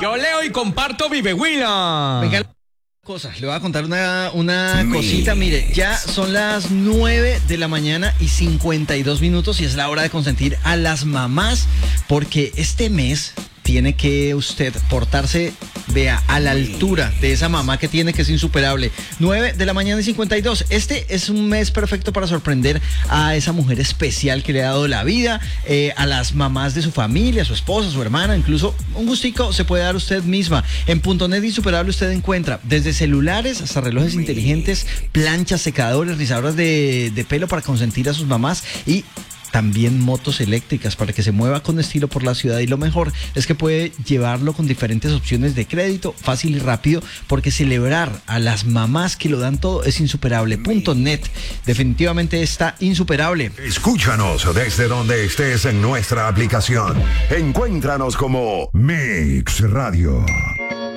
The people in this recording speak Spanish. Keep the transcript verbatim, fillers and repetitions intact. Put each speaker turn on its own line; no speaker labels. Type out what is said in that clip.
Yo leo y comparto mi beguina.
Venga, cosas, le voy a contar una, una cosita. Mire, ya son las nueve de la mañana y cincuenta y dos minutos y es la hora de consentir a las mamás, porque este mes tiene que usted portarse, vea, a la altura de esa mamá que tiene, que es insuperable. nueve de la mañana y cincuenta y dos. Este es un mes perfecto para sorprender a esa mujer especial que le ha dado la vida, eh, a las mamás de su familia, su esposa, su hermana, incluso un gustico se puede dar usted misma. En Punto Net Insuperable usted encuentra desde celulares hasta relojes inteligentes, planchas, secadores, rizadoras de, de pelo para consentir a sus mamás y también motos eléctricas para que se mueva con estilo por la ciudad. Y lo mejor es que puede llevarlo con diferentes opciones de crédito, fácil y rápido, porque celebrar a las mamás que lo dan todo es insuperable. Punto Net definitivamente está insuperable.
Escúchanos desde donde estés en nuestra aplicación. Encuéntranos como Mix Radio.